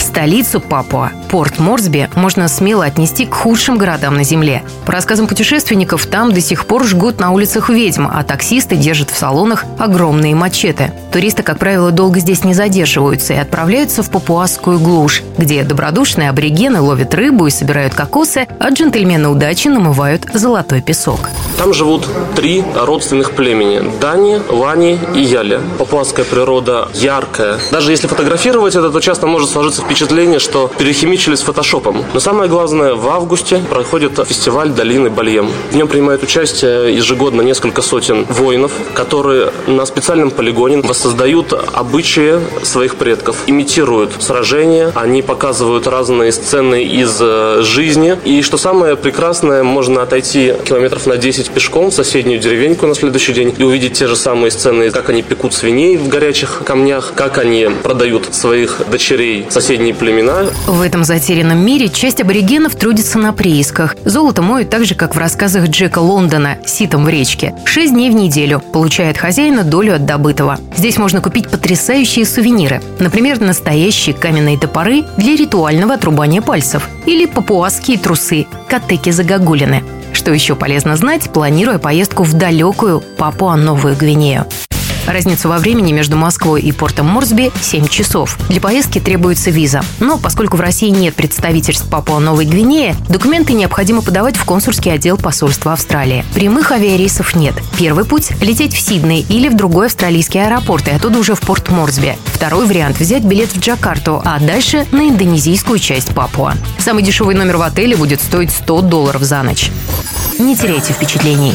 столицу Папуа, порт Морсби, можно смело отнести к худшим городам на Земле. По рассказам путешественников, там до сих пор жгут на улицах ведьм, а таксисты держат в салонах огромные мачете. Туристы, как правило, долго здесь не задерживаются и отправляются в папуасскую глушь, где добродушные аборигены ловят рыбу и собирают кокосы, а джентльмены удачи намывают золотой песок. Там живут 3 родственных племени – Дани, Лани и Яли. Папуасская природа яркая. Даже если фотографировать это, то часто может сложиться впечатление, что перехимичили с фотошопом. Но самое главное, в августе проходит фестиваль долины Бальем. В нем принимают участие ежегодно несколько сотен воинов, которые на специальном полигоне воссоздают обычаи своих предков, имитируют сражения, они показывают разные сцены из жизни. И что самое прекрасное, можно отойти километров на 10 пешком в соседнюю деревеньку на следующий день и увидеть те же самые сцены, как они пекут свиней в горячих камнях, как они продают своих дочерей в соседние племена. В этом затерянном мире часть аборигенов трудится на приисках. Золото моют так же, как в рассказах Джека Лондона «Ситом в речке». 6 дней в неделю, получая от хозяина долю от добытого. Здесь можно купить потрясающие сувениры. Например, настоящие каменные топоры для ритуального отрубания пальцев или папуасские трусы – катеки-загогулины. Что еще полезно знать, планируя поездку в далекую Папуа-Новую Гвинею. Разница во времени между Москвой и портом Морсби – 7 часов. Для поездки требуется виза. Но поскольку в России нет представительств Папуа-Новой Гвинеи, документы необходимо подавать в консульский отдел посольства Австралии. Прямых авиарейсов нет. Первый путь – лететь в Сидней или в другой австралийский аэропорт, и оттуда уже в порт Морсби. Второй вариант – взять билет в Джакарту, а дальше на индонезийскую часть Папуа. Самый дешевый номер в отеле будет стоить $100 за ночь. Не теряйте впечатлений.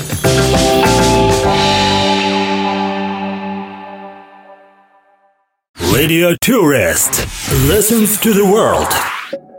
Radio Tourist. Listens to the world.